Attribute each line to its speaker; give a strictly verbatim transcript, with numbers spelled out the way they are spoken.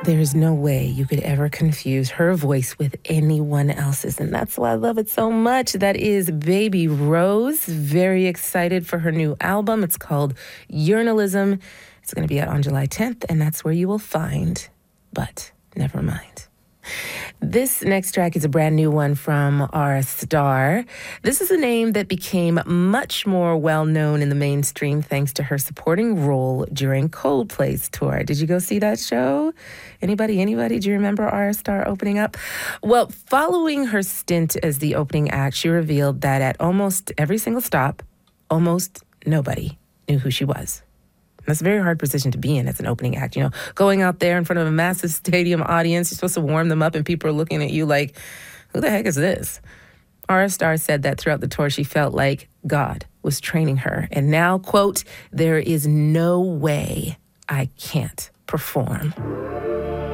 Speaker 1: There's no way you could ever confuse her voice with anyone else's, and that's why I love it so much. That is Baby Rose. Very excited for her new album. It's called Journalism. It's going to be out on July tenth, and that's where you will find But Never Mind. This next track is a brand new one from Ara Starr. This is a name that became much more well-known in the mainstream thanks to her supporting role during Coldplay's tour. Did you go see that show? Anybody, anybody? Do you remember Ara Starr opening up? Well, following her stint as the opening act, she revealed that at almost every single stop, almost nobody knew who she was. That's a very hard position to be in as an opening act. You know, going out there in front of a massive stadium audience, you're supposed to warm them up and people are looking at you like, who the heck is this? Ara Starr said that throughout the tour, she felt like God was training her. And now, quote, there is no way I can't perform.